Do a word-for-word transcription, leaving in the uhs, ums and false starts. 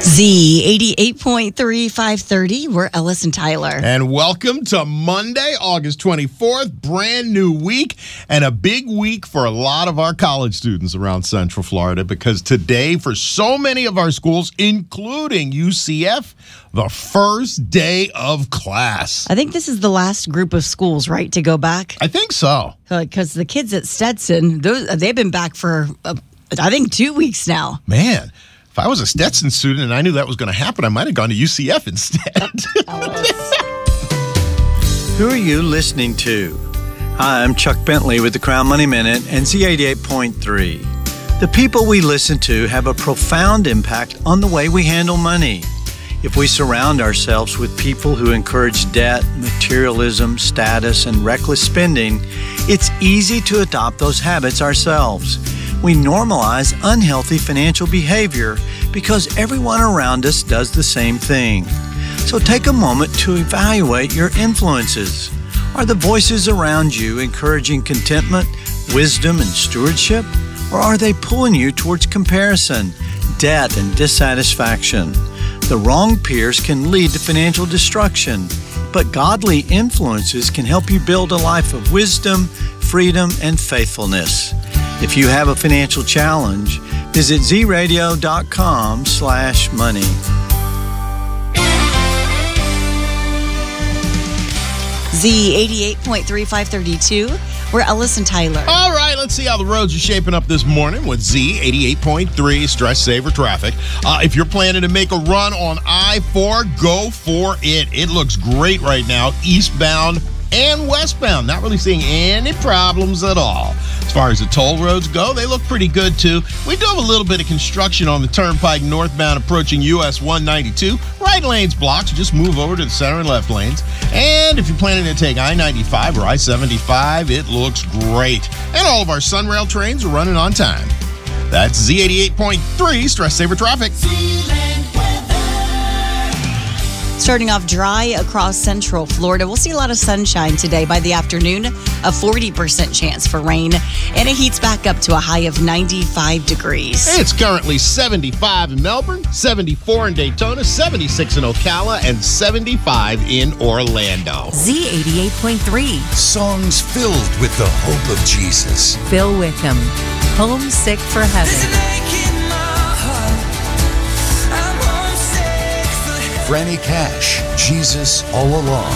Z eighty-eight point three, five thirty. We're Ellis and Tyler. And welcome to Monday, August twenty-fourth. Brand new week and a big week for a lot of our college students around Central Florida because today, for so many of our schools, including U C F, the first day of class. I think this is the last group of schools, right, to go back? I think so. Because the kids at Stetson, those, they've been back for, uh, I think, two weeks now. Man, if I was a Stetson student and I knew that was going to happen, I might have gone to U C F instead. Who are you listening to? Hi, I'm Chuck Bentley with the Crown Money Minute and Z eighty-eight point three. The people we listen to have a profound impact on the way we handle money. If we surround ourselves with people who encourage debt, materialism, status, and reckless spending, it's easy to adopt those habits ourselves. We normalize unhealthy financial behavior because everyone around us does the same thing. So take a moment to evaluate your influences. Are the voices around you encouraging contentment, wisdom, and stewardship? Or are they pulling you towards comparison, debt, and dissatisfaction? The wrong peers can lead to financial destruction, but godly influences can help you build a life of wisdom, freedom, and faithfulness. If you have a financial challenge, visit zradio.com slash money. Z eighty-eight point three, five thirty-two. We're Ellis and Tyler. All right, let's see how the roads are shaping up this morning with Z eighty-eight point three Stress Saver Traffic. Uh, if you're planning to make a run on I four, go for it. It looks great right now, eastbound and westbound. Not really seeing any problems at all. As far as the toll roads go, they look pretty good too. We do have a little bit of construction on the turnpike northbound approaching U S one ninety-two. Right lanes blocked, so just move over to the center and left lanes. And if you're planning to take I ninety-five or I seventy-five, it looks great. And all of our Sunrail trains are running on time. That's Z eighty-eight point three Stress Saver Traffic. Starting off dry across Central Florida. We'll see a lot of sunshine today. By the afternoon, a forty percent chance for rain. And it heats back up to a high of ninety-five degrees. It's currently seventy-five in Melbourne, seventy-four in Daytona, seventy-six in Ocala, and seventy-five in Orlando. Z eighty-eight point three. Songs filled with the hope of Jesus. Phil Wickham, Homesick for Heaven. Franny Cash, Jesus All Along.